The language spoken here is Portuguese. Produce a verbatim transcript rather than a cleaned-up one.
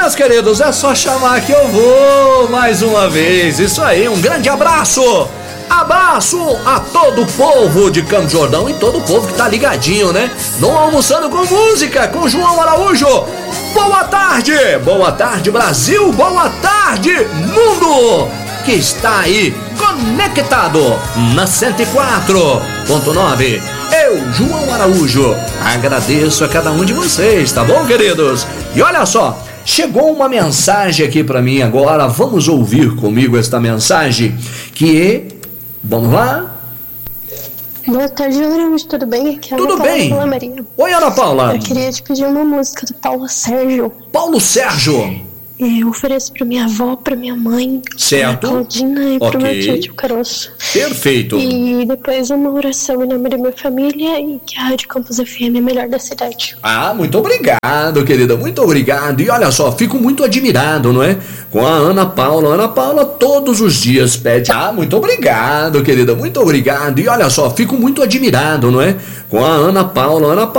meus queridos, é só chamar que eu vou mais uma vez. Isso aí, um grande abraço. Abraço a todo o povo de Campos do Jordão e todo o povo que tá ligadinho, né? No Almoçando com Música, com João Araújo. Boa tarde, boa tarde Brasil, boa tarde mundo, que está aí conectado na cento e quatro ponto nove. Eu, João Araújo, agradeço a cada um de vocês, tá bom, queridos? E olha só, chegou uma mensagem aqui pra mim agora, vamos ouvir comigo esta mensagem, que, vamos lá? Boa tarde, Araújo, tudo bem? Aqui é Tudo Ana bem? Paula Maria. Oi, Ana Paula. Eu queria te pedir uma música do Paulo Sérgio. Paulo Sérgio. Eu ofereço pra minha avó, pra minha mãe, certo, pra Claudina e okay. pro meu tio Tio Caroço. Perfeito. E depois uma oração em nome da minha família e que a Rádio Campus F M é a melhor da cidade. Ah, muito obrigado, querida, muito obrigado. E olha só, fico muito admirado, não é? Com a Ana Paula. Ana Paula todos os dias pede. Ah, muito obrigado, querida, muito obrigado. E olha só, fico muito admirado, não é? Com a Ana Paula. Ana Paula